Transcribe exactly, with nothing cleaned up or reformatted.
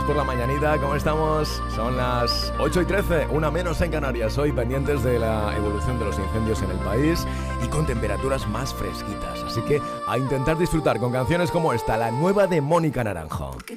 por la mañanita, ¿cómo estamos? Son las ocho y trece, una menos en Canarias. Hoy pendientes de la evolución de los incendios en el país y con temperaturas más fresquitas. Así que a intentar disfrutar con canciones como esta, la nueva de Mónica Naranjo. Porque